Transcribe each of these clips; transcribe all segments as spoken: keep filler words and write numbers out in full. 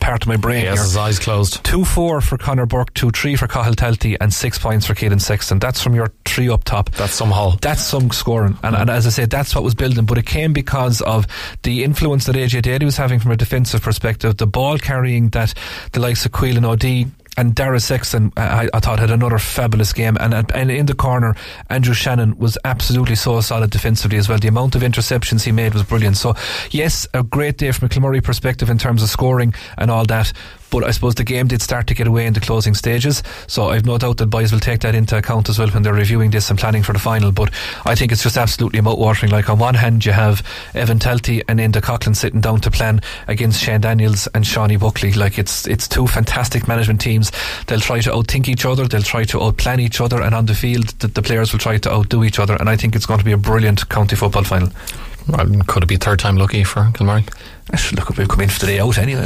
part of my brain. He has his eyes closed. two four for Conor Burke, two three for Cathal Talty, and six points for Keelan Sexton. That's from your three up top. That's some haul. That's some scoring. And, and as I said, that's what was building. But it came because of the influence that A J Daly was having from a defensive perspective, the ball carrying that the likes of Quillan O'Dea and Dara Sexton, I, I thought, had another fabulous game. And, and in the corner, Andrew Shannon was absolutely so solid defensively as well. The amount of interceptions he made was brilliant. So yes, a great day from a Kilmurray perspective in terms of scoring and all that. But I suppose the game did start to get away in the closing stages, so I've no doubt that boys will take that into account as well when they're reviewing this and planning for the final. But I think it's just absolutely mouth-watering. Like, on one hand you have Evan Talty and Enda Coughlin sitting down to plan against Shane Daniels and Shawnee Buckley. Like, it's it's two fantastic management teams. They'll try to outthink each other, they'll try to outplan each other, and on the field the, the players will try to outdo each other, and I think it's going to be a brilliant county football final. Well, could it be third time lucky for Kilmurray? Look, we've come in for the day out anyway.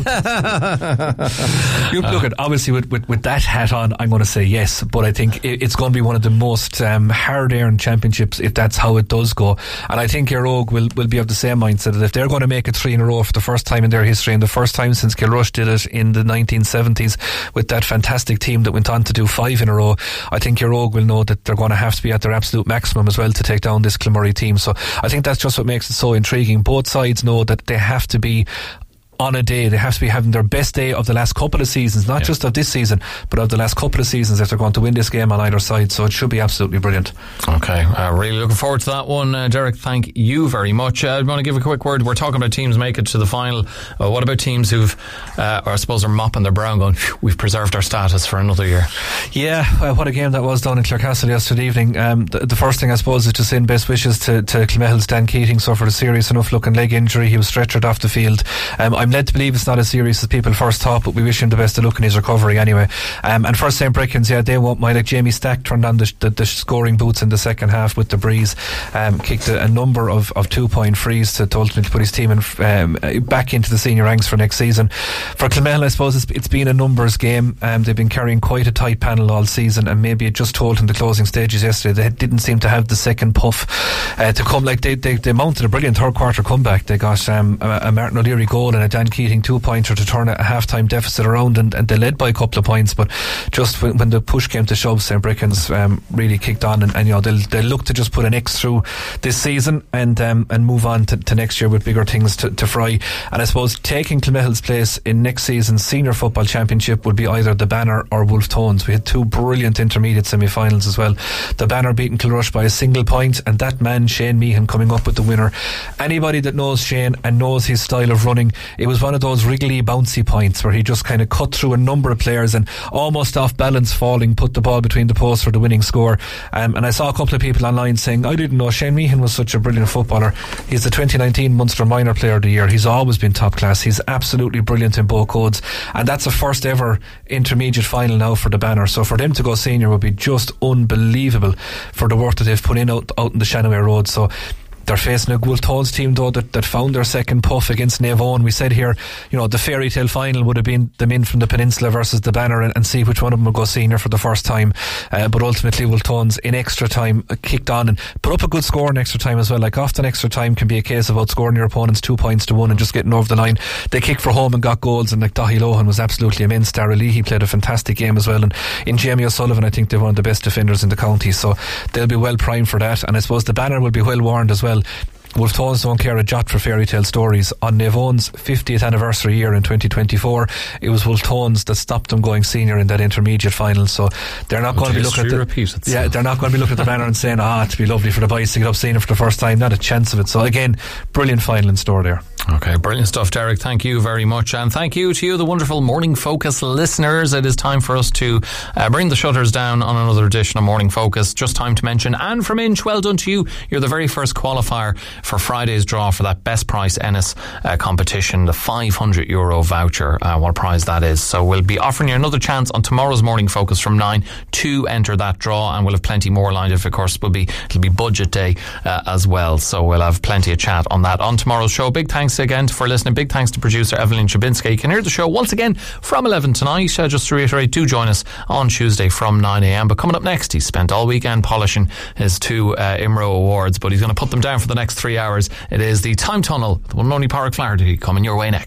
you look at obviously with, with, with that hat on, I'm going to say yes, but I think it, it's going to be one of the most um, hard-earned championships if that's how it does go. And I think Éire Óg will, will be of the same mindset that if they're going to make it three in a row for the first time in their history, and the first time since Kilrush did it in the nineteen seventies with that fantastic team that went on to do five in a row, I think Éire Óg will know that they're going to have to be at their absolute maximum as well to take down this Kilmurray team. So I think that's just what makes it so intriguing. Both sides know that they have to be on a day, they have to be having their best day of the last couple of seasons, not yeah. just of this season, but of the last couple of seasons if they're going to win this game on either side. So it should be absolutely brilliant. Okay, uh, really looking forward to that one. uh, Derek, thank you very much. uh, I want to give a quick word. We're talking about teams make it to the final. Uh, what about teams who've uh, or I suppose are mopping their brow and going, we've preserved our status for another year? Yeah, well, what a game that was down in Clarecastle yesterday evening. um, the, the first thing I suppose is to send best wishes to, to Clonmehill's Dan Keating. Suffered a serious enough looking leg injury. He was stretchered off the field. um, I'm led to believe it's not as serious as people first thought, but we wish him the best of luck in his recovery anyway. Um, and for Saint Brickens, yeah, they won't mind. Like, Jamie Stack turned on the, the, the scoring boots in the second half with the breeze, um, kicked a, a number of, of two point frees to, to ultimately put his team in, um, back into the senior ranks for next season. For Clonmel, I suppose it's, it's been a numbers game. Um, they've been carrying quite a tight panel all season, and maybe it just told in the closing stages yesterday they didn't seem to have the second puff uh, to come. Like, they, they, they mounted a brilliant third quarter comeback. They got um, a, a Martin O'Leary goal and a Dan Keating two point to turn a half-time deficit around, and, and they led by a couple of points, but just when, when the push came to shove, Saint Brickens um, really kicked on, and, and you know they'll, they'll look to just put an X through this season and um, and move on to, to next year with bigger things to, to fry. And I suppose taking Clonmehill's place in next season's senior football championship would be either the Banner or Wolf Tones. We had two brilliant intermediate semi-finals as well. The Banner beating Kilrush by a single point, and that man Shane Meehan coming up with the winner. Anybody that knows Shane and knows his style of running, it was one of those wriggly bouncy points where he just kind of cut through a number of players and almost off balance falling put the ball between the posts for the winning score. um, and I saw a couple of people online saying, I didn't know Shane Meehan was such a brilliant footballer. He's the twenty nineteen Munster Minor Player of the Year. He's always been top class. He's absolutely brilliant in both codes, and that's a first ever intermediate final now for the Banner. So for them to go senior would be just unbelievable for the work that they've put in out, out in the Shanaway Road. So they're facing a Wolf Tones team though that, that found their second puff against Naomh Eoin. We said here, you know, the fairy tale final would have been them in from the Peninsula versus the Banner, and, and see which one of them will go senior for the first time. Uh, but ultimately Wolf Tones in extra time uh, kicked on and put up a good score in extra time as well. Like, often extra time can be a case of outscoring your opponents two points to one and just getting over the line. They kicked for home and got goals, and like Dahi Lohan was absolutely immense. Dara Leahy played a fantastic game as well, and in Jamie O'Sullivan I think they're one of the best defenders in the county, so they'll be well primed for that. And I suppose the Banner will be well warned as well. Wolf Tones don't care a jot for fairy tale stories. On Naomh Eoin's fiftieth anniversary year in twenty twenty-four, it was Wolf Tones that stopped them going senior in that intermediate final. So they're not going to be looking at the, yeah, they're not going to be looking at the Banner and saying, ah, it'd be lovely for the boys to get up senior for the first time. Not a chance of it. So again, brilliant final in store there. Okay, brilliant stuff, Derek. Thank you very much, and thank you to you, the wonderful Morning Focus listeners. It is time for us to uh, bring the shutters down on another edition of Morning Focus. Just time to mention Anne from Inch, well done to you. You're the very first qualifier for Friday's draw for that best price Ennis uh, competition, the five hundred euro voucher. Uh, what a prize that is. So we'll be offering you another chance on tomorrow's Morning Focus from nine to enter that draw, and we'll have plenty more lined up. Of course, will be it'll be budget day uh, as well, so we'll have plenty of chat on that on tomorrow's show. Big thanks again for listening. Big thanks to producer Evelyn Chabinska. You can hear the show once again from eleven tonight. Uh, just to reiterate, do join us on Tuesday from nine a.m. But coming up next, he's spent all weekend polishing his two uh, I M R O awards, but he's going to put them down for the next three hours. It is the Time Tunnel, the one and only Pádraig Flaherty, coming your way next.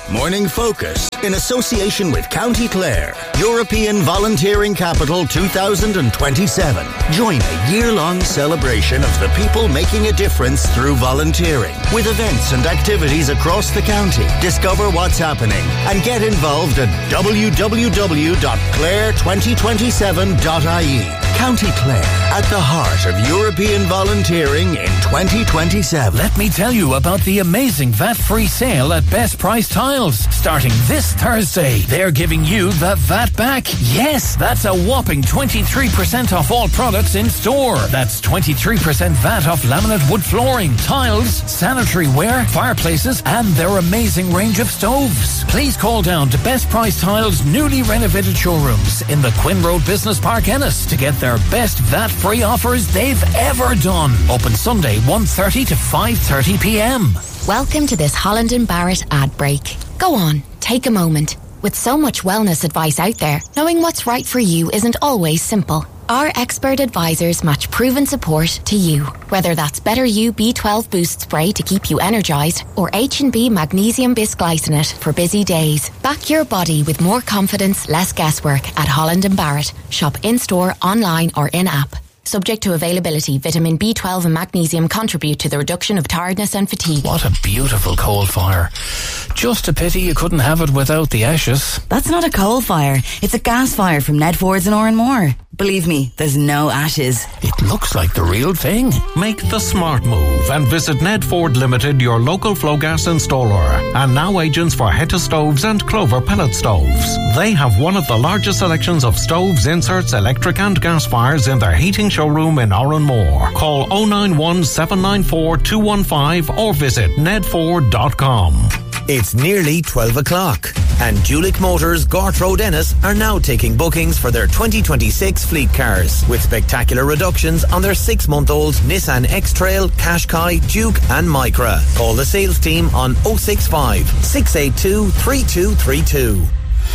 Morning Focus, in association with County Clare, European Volunteering Capital two thousand twenty-seven. Join a year-long celebration of the people making a difference through volunteering, with events and activities across the county. Discover what's happening and get involved at w w w dot clare twenty twenty-seven dot i e. County Clare, at the heart of European volunteering in twenty twenty-seven. Let me tell you about the amazing V A T-free sale at Best Price Tiles. Starting this Thursday, they're giving you the V A T back. Yes, that's a whopping twenty-three percent off all products in store. That's twenty-three percent V A T off laminate wood flooring, tiles, sanitary ware, fireplaces, and their amazing range of stoves. Please call down to Best Price Tiles' newly renovated showrooms in the Quinn Road Business Park, Ennis, to get their best V A T-free offers they've ever done. Open Sunday one thirty to five thirty p m. Welcome to this Holland and Barrett ad break. Go on, take a moment. With so much wellness advice out there, knowing what's right for you isn't always simple. Our expert advisors match proven support to you. Whether that's Better You B twelve Boost Spray to keep you energised or H and B Magnesium Bisglycinate for busy days. Back your body with more confidence, less guesswork at Holland and Barrett. Shop in-store, online or in-app. Subject to availability, vitamin B twelve and magnesium contribute to the reduction of tiredness and fatigue. What a beautiful coal fire. Just a pity you couldn't have it without the ashes. That's not a coal fire. It's a gas fire from Ned Ford's in Oranmore. Believe me, there's no ashes. It looks like the real thing. Make the smart move and visit Ned Ford Limited, your local flow gas installer, and now agents for Hetta stoves and Clover pellet stoves. They have one of the largest selections of stoves, inserts, electric and gas fires in their heating showroom in Oranmore. Call oh nine one, seven nine four, two one five or visit ned ford dot com. It's nearly twelve o'clock and Julick Motors Gort Road Ennis are now taking bookings for their twenty twenty-six fleet cars with spectacular reductions on their six-month-old Nissan X-Trail, Qashqai, Duke and Micra. Call the sales team on oh six five, six eight two, three two three two.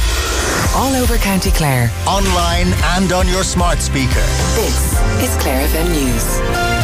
All over County Clare. Online and on your smart speaker. This is Clare F M News.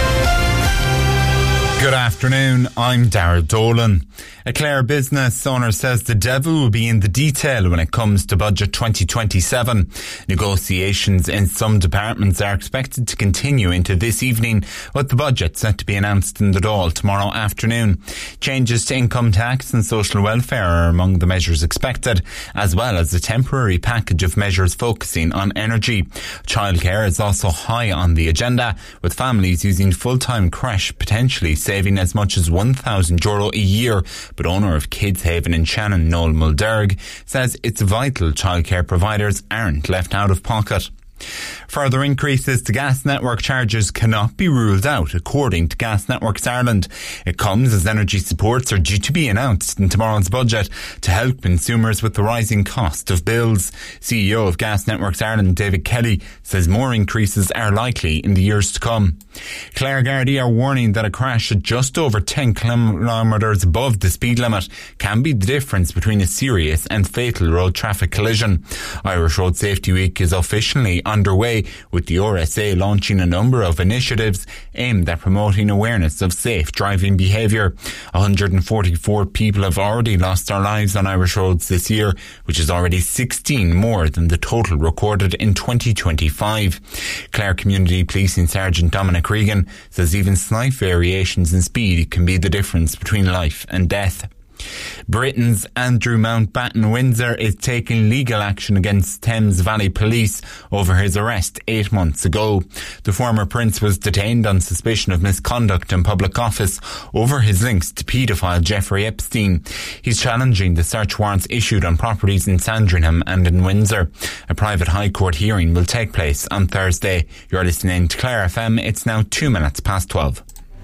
Good afternoon, I'm Darragh Dolan. A Clare business owner says the devil will be in the detail when it comes to Budget twenty twenty-seven. Negotiations in some departments are expected to continue into this evening, with the budget set to be announced in the Dáil tomorrow afternoon. Changes to income tax and social welfare are among the measures expected, as well as a temporary package of measures focusing on energy. Childcare is also high on the agenda, with families using full-time creche potentially saving as much as one thousand euro a year. But owner of Kids Haven in Shannon, Noel Mulderg, says it's vital childcare providers aren't left out of pocket. Further increases to gas network charges cannot be ruled out, according to Gas Networks Ireland. It comes as energy supports are due to be announced in tomorrow's budget to help consumers with the rising cost of bills. C E O of Gas Networks Ireland, David Kelly, says more increases are likely in the years to come. Clare Gardaí are warning that a crash at just over ten kilometres above the speed limit can be the difference between a serious and fatal road traffic collision. Irish Road Safety Week is officially underway, with the R S A launching a number of initiatives aimed at promoting awareness of safe driving behaviour. one hundred forty-four people have already lost their lives on Irish roads this year, which is already sixteen more than the total recorded in twenty twenty-five. Clare Community Policing Sergeant Dominic Regan says even slight variations in speed can be the difference between life and death. Britain's Andrew Mountbatten Windsor is taking legal action against Thames Valley Police over his arrest eight months ago. The former prince was detained on suspicion of misconduct in public office over his links to paedophile Jeffrey Epstein. He's challenging the search warrants issued on properties in Sandringham and in Windsor. A private High Court hearing will take place on Thursday. You're listening to Clare F M. It's now two minutes past twelve.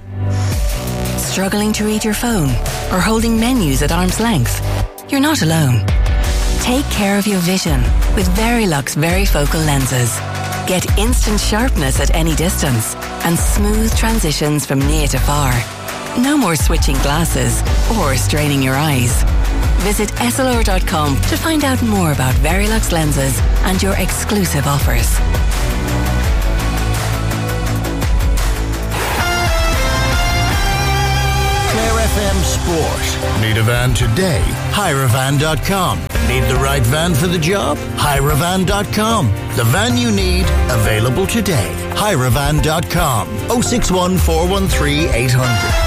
Struggling to read your phone or holding menus at arm's length? You're not alone. Take care of your vision with Verilux Varifocal lenses. Get instant sharpness at any distance and smooth transitions from near to far. No more switching glasses or straining your eyes. Visit S L R dot com to find out more about Verilux lenses and your exclusive offers. Clare F M sport. Need a van today? hire a van dot com. Need the right van for the job? hire a van dot com. The van you need, available today. hire a van dot com. oh six one, four one three, eight hundred.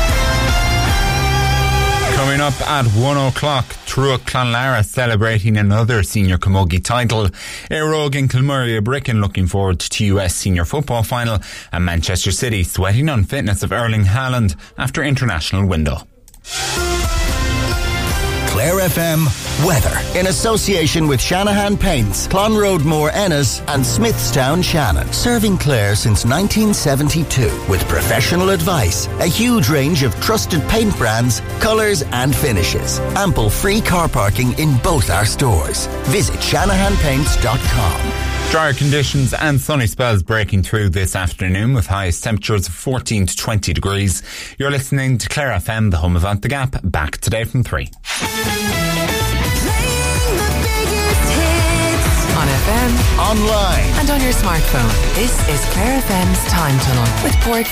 Coming up at one o'clock, Truach Clonlara celebrating another senior camogie title. Éire Óg and Kilmurray Bricken looking forward to U S senior football final, and Manchester City sweating on fitness of Erling Haaland after international window. Clare F M weather in association with Shanahan Paints, Clonroadmore Ennis and Smithstown Shannon. Serving Clare since nineteen seventy-two with professional advice, a huge range of trusted paint brands, colours and finishes. Ample free car parking in both our stores. Visit shanahan paints dot com. Drier conditions and sunny spells breaking through this afternoon with highest temperatures of fourteen to twenty degrees. You're listening to Clare F M, the home of Ant the Gap, back today from three. On F M, online and on your smartphone. This is Clare F M's Time Tunnel with Port